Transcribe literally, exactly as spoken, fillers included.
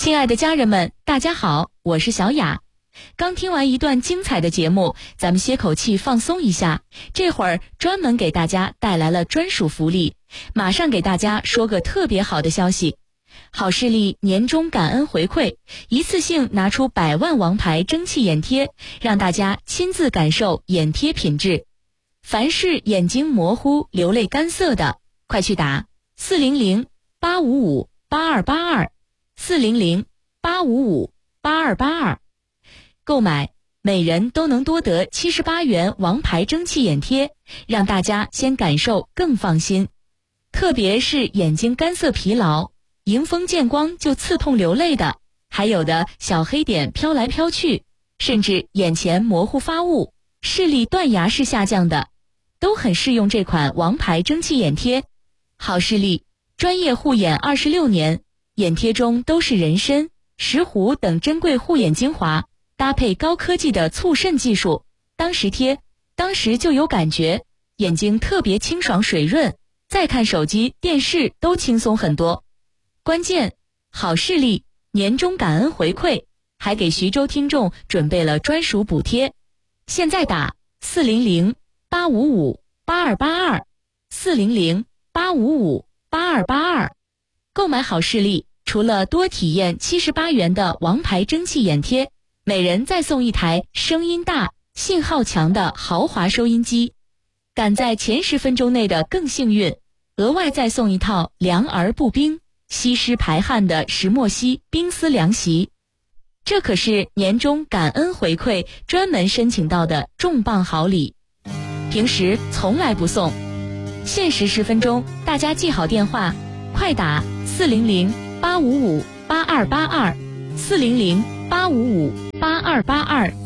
亲爱的家人们，大家好，我是小雅。刚听完一段精彩的节目，咱们歇口气放松一下，这会儿专门给大家带来了专属福利，马上给大家说个特别好的消息。好视力年终感恩回馈，一次性拿出百万王牌蒸汽眼贴，让大家亲自感受眼贴品质。凡是眼睛模糊、流泪干涩的，快去打四零零八五五八二八二四零零八五五八二八二，购买每人都能多得七十八元王牌蒸汽眼贴，让大家先感受更放心。特别是眼睛干涩疲劳、迎风见光就刺痛流泪的，还有的小黑点飘来飘去，甚至眼前模糊发雾、视力断崖式下降的，都很适用这款王牌蒸汽眼贴。好视力专业护眼二十六年，眼贴中都是人参、石斛等珍贵护眼精华，搭配高科技的促渗技术，当时贴当时就有感觉，眼睛特别清爽水润，再看手机电视都轻松很多。关键好视力年终感恩回馈，还给徐州听众准备了专属补贴。现在打四零零八五五八二八二四零零八五五八二八二，购买好视力除了多体验七十八元的王牌蒸汽眼贴，每人再送一台声音大、信号强的豪华收音机。赶在前十分钟内的更幸运，额外再送一套凉而不冰、吸湿排汗的石墨烯冰丝凉席。这可是年终感恩回馈专门申请到的重磅好礼，平时从来不送。限时十分钟，大家记好电话，快打四零零八五五八二八二四零零八五五八二八二。